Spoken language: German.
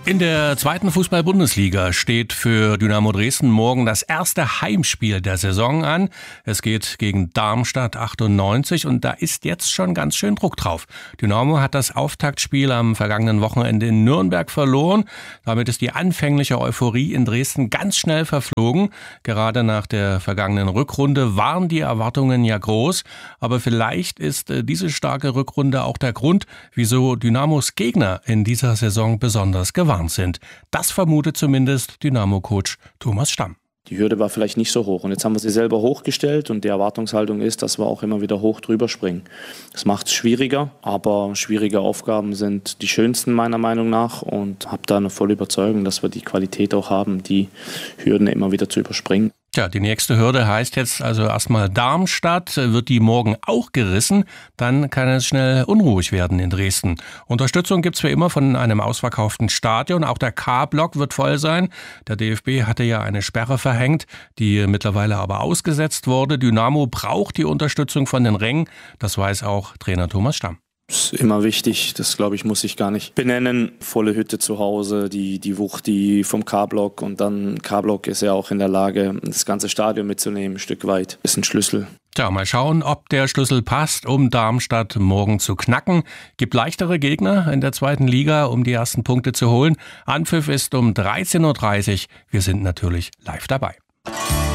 In der zweiten Fußball-Bundesliga steht für Dynamo Dresden morgen das erste Heimspiel der Saison an. Es geht gegen Darmstadt 98 und da ist jetzt schon ganz schön Druck drauf. Dynamo hat das Auftaktspiel am vergangenen Wochenende in Nürnberg verloren. Damit ist die anfängliche Euphorie in Dresden ganz schnell verflogen. Gerade nach der vergangenen Rückrunde waren die Erwartungen ja groß. Aber vielleicht ist diese starke Rückrunde auch der Grund, wieso Dynamos Gegner in dieser Saison besonders gewarnt sind. Das vermutet zumindest Dynamo-Coach Thomas Stamm. Die Hürde war vielleicht nicht so hoch und jetzt haben wir sie selber hochgestellt und die Erwartungshaltung ist, dass wir auch immer wieder hoch drüber springen. Das macht es schwieriger, aber schwierige Aufgaben sind die schönsten meiner Meinung nach und habe da eine volle Überzeugung, dass wir die Qualität auch haben, die Hürden immer wieder zu überspringen. Tja, die nächste Hürde heißt jetzt also erstmal Darmstadt. Wird die morgen auch gerissen, dann kann es schnell unruhig werden in Dresden. Unterstützung gibt's wie immer von einem ausverkauften Stadion. Auch der K-Block wird voll sein. Der DFB hatte ja eine Sperre verhängt, die mittlerweile aber ausgesetzt wurde. Dynamo braucht die Unterstützung von den Rängen. Das weiß auch Trainer Thomas Stamm. Das ist immer wichtig, das glaube ich, muss ich gar nicht benennen. Volle Hütte zu Hause, die Wucht die vom K-Block und dann K-Block ist ja auch in der Lage, das ganze Stadion mitzunehmen, ein Stück weit. Ist ein Schlüssel. Tja, mal schauen, ob der Schlüssel passt, um Darmstadt morgen zu knacken. Gibt leichtere Gegner in der zweiten Liga, um die ersten Punkte zu holen. Anpfiff ist um 13:30 Uhr. Wir sind natürlich live dabei.